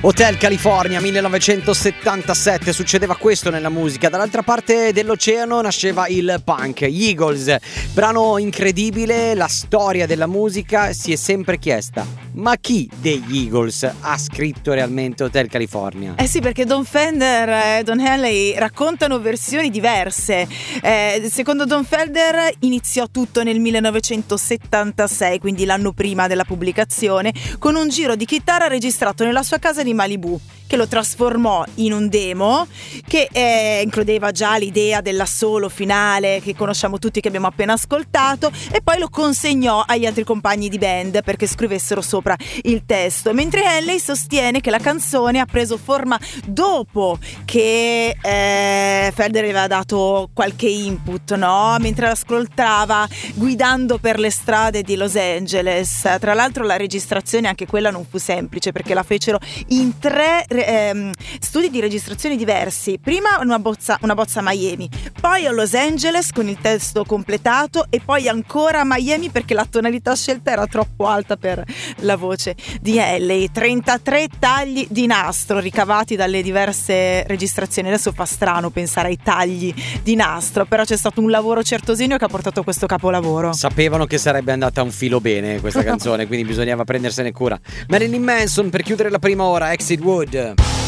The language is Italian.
Hotel California 1977, succedeva questo nella musica. Dall'altra parte dell'oceano nasceva il punk, gli Eagles. Brano incredibile, la storia della musica si è sempre chiesta: ma chi degli Eagles ha scritto realmente Hotel California? Eh sì, perché Don Fender e Don Henley raccontano versioni diverse. Secondo Don Fender iniziò tutto nel 1976, quindi l'anno prima della pubblicazione, con un giro di chitarra registrato nella sua casa di Malibu, che lo trasformò in un demo che includeva già l'idea dell'assolo finale che conosciamo tutti, che abbiamo appena ascoltato, e poi lo consegnò agli altri compagni di band perché scrivessero sopra il testo, mentre Henley sostiene che la canzone ha preso forma dopo che Fender aveva dato qualche input, no? Mentre l'ascoltava guidando per le strade di Los Angeles. Tra l'altro la registrazione, anche quella, non fu semplice, perché la fecero in 3 studi di registrazione diversi. Prima una bozza a Miami, poi a Los Angeles con il testo completato, e poi ancora a Miami perché la tonalità scelta era troppo alta per la voce di Henley. 33 tagli di nastro ricavati dalle diverse registrazioni. Adesso fa strano pensare ai tagli di nastro, però c'è stato un lavoro certosino che ha portato a questo capolavoro. Sapevano che sarebbe andata un filo bene questa canzone, quindi bisognava prendersene cura. Marilyn Manson per chiudere la prima ora, Exit Wood.